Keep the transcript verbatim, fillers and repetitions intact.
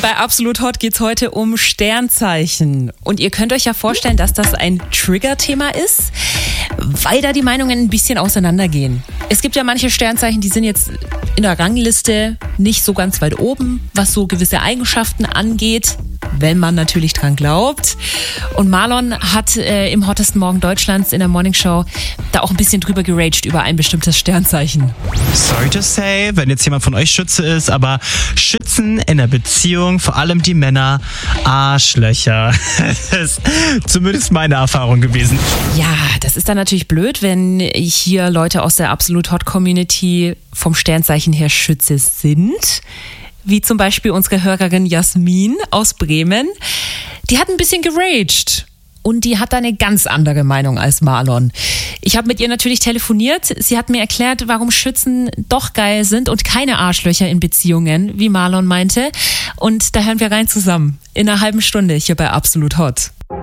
bei Absolut Hot geht's heute um Sternzeichen. Und ihr könnt euch ja vorstellen, dass das ein Trigger-Thema ist, weil da die Meinungen ein bisschen auseinandergehen. Es gibt ja manche Sternzeichen, die sind jetzt in der Rangliste nicht so ganz weit oben, was so gewisse Eigenschaften angeht, wenn man natürlich dran glaubt. Und Marlon hat äh, im Hottesten Morgen Deutschlands in der Morningshow da auch ein bisschen drüber geraged über ein bestimmtes Sternzeichen. Sorry to say, wenn jetzt jemand von euch Schütze ist, aber Schützen in der Beziehung, vor allem die Männer, Arschlöcher. Das ist zumindest meine Erfahrung gewesen. Ja, das ist dann natürlich blöd, wenn hier Leute aus der Absolut Hot Community vom Sternzeichen her Schütze sind. Wie zum Beispiel unsere Hörerin Jasmin aus Bremen. Die hat ein bisschen geraged. Und die hat da eine ganz andere Meinung als Marlon. Ich habe mit ihr natürlich telefoniert. Sie hat mir erklärt, warum Schützen doch geil sind und keine Arschlöcher in Beziehungen, wie Marlon meinte. Und da hören wir rein zusammen. In einer halben Stunde hier bei Absolut Hot.